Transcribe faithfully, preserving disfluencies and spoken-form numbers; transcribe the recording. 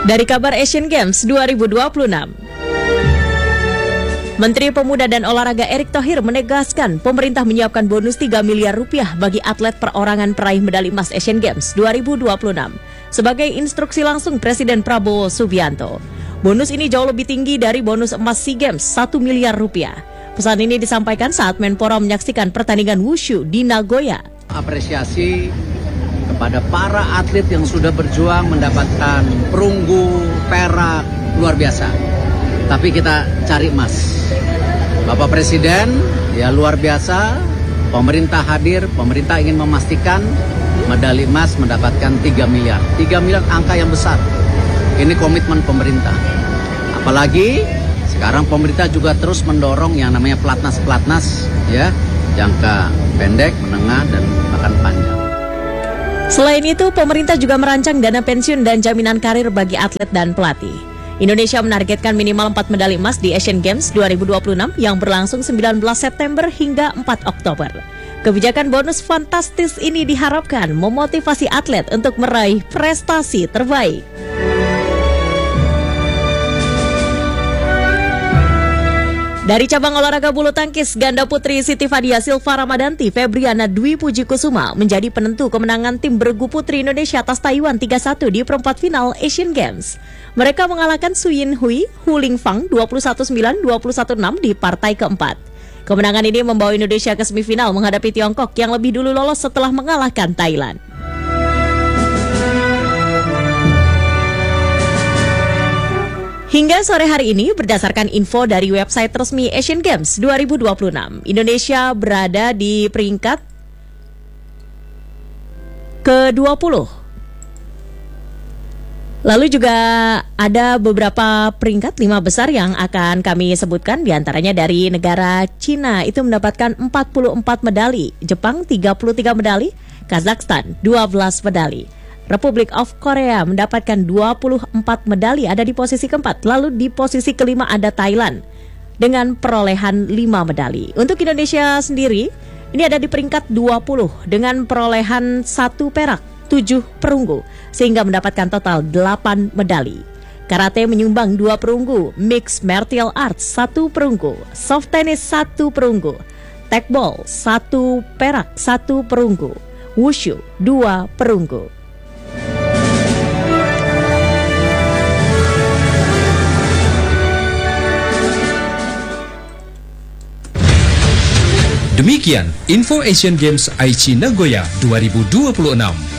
Dari kabar Asian Games dua ribu dua puluh enam. Menteri Pemuda dan Olahraga Erick Thohir menegaskan pemerintah menyiapkan bonus tiga miliar rupiah bagi atlet perorangan peraih medali emas Asian Games dua ribu dua puluh enam sebagai instruksi langsung Presiden Prabowo Subianto. Bonus ini jauh lebih tinggi dari bonus emas SEA Games satu miliar rupiah. Pesan ini disampaikan saat Menpora menyaksikan pertandingan wushu di Nagoya. Apresiasi kepada para atlet yang sudah berjuang mendapatkan perunggu, perak, luar biasa. Tapi kita cari emas. Bapak Presiden, ya luar biasa. Pemerintah hadir, pemerintah ingin memastikan medali emas mendapatkan tiga miliar. tiga miliar angka yang besar. Ini komitmen pemerintah. Apalagi sekarang pemerintah juga terus mendorong yang namanya pelatnas-pelatnas, ya, jangka pendek, menengah, dan bahkan panjang. Selain itu, pemerintah juga merancang dana pensiun dan jaminan karir bagi atlet dan pelatih. Indonesia menargetkan minimal empat medali emas di Asian Games dua ribu dua puluh enam yang berlangsung sembilan belas September hingga empat Oktober. Kebijakan bonus fantastis ini diharapkan memotivasi atlet untuk meraih prestasi terbaik. Dari cabang olahraga bulu tangkis, ganda putri Siti Fadia Silva Ramadanti Febriana Dwi Puji Kusuma menjadi penentu kemenangan tim bergu putri Indonesia atas Taiwan tiga satu di perempat final Asian Games. Mereka mengalahkan Su Yin Hui, Hu Lingfang dua puluh satu sembilan, dua puluh satu enam di partai keempat. Kemenangan ini membawa Indonesia ke semifinal menghadapi Tiongkok yang lebih dulu lolos setelah mengalahkan Thailand. Hingga sore hari ini, berdasarkan info dari website resmi Asian Games dua ribu dua puluh enam, Indonesia berada di peringkat ke dua puluh. Lalu juga ada beberapa peringkat lima besar yang akan kami sebutkan, diantaranya dari negara Cina itu mendapatkan empat puluh empat medali, Jepang tiga puluh tiga medali, Kazakhstan dua belas medali. Republik of Korea mendapatkan dua puluh empat medali, ada di posisi keempat. Lalu di posisi kelima ada Thailand dengan perolehan lima medali. Untuk Indonesia sendiri, ini ada di peringkat dua puluh dengan perolehan satu perak, tujuh perunggu, sehingga mendapatkan total delapan medali. Karate menyumbang dua perunggu, Mixed Martial Arts satu perunggu, Soft Tennis satu perunggu, Tekball satu perak, satu perunggu, Wushu dua perunggu. Demikian info Asian Games Aichi Nagoya dua ribu dua puluh enam.